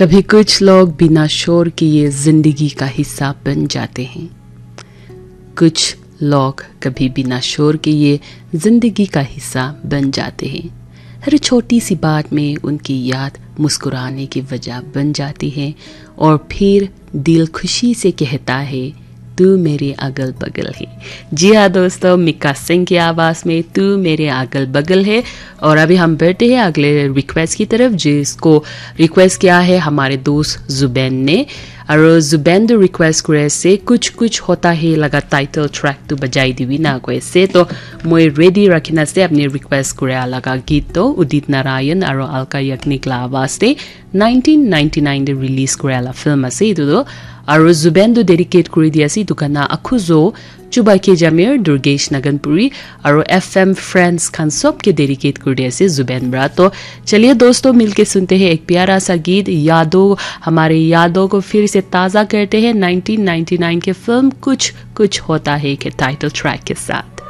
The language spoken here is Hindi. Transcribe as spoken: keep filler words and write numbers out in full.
कभी कुछ लोग बिना शोर किए जिंदगी का हिस्सा बन जाते हैं। कुछ लोग कभी बिना शोर किए जिंदगी का हिस्सा बन जाते हैं। हर छोटी सी बात में उनकी याद मुस्कुराने की वजह बन जाती है और फिर दिल खुशी से कहता है तू मेरे अगल बगल है। जी हाँ दोस्तों, मिक्का सिंह की आवाज़ में तू मेरे अगल बगल है। और अभी हम बैठे हैं अगले रिक्वेस्ट की तरफ, जिसको रिक्वेस्ट किया है हमारे दोस्त जुबैन ने। और जुबैन जो रिक्वेस्ट करे से कुछ कुछ होता है लगा टाइटल ट्रैक तो बजाई दिवी ना कोई से, तो मैं रेडी रखना से अपने रिक्वेस्ट करे लगा गीत तो उदित नारायण और अलका याग्निक ला आवाज़ से nineteen ninety nine they release करे फिल्म আছে इतो और जुबैन तो डेडिकेट कर दिया सी दुकाना अखुजो चुबाके जमीर दुर्गेश नगनपुरी और एफ एम फ्रेंड्स खान सब के डेडिकेट कर दिया से जुबैन ब्रा। तो चलिए दोस्तों मिलके सुनते हैं एक प्यारा सा गीत, यादों हमारे यादों को फिर से ताज़ा करते हैं नाइनटीन नाइंटी नाइन के फिल्म कुछ कुछ होता है के टाइटल ट्रैक के साथ।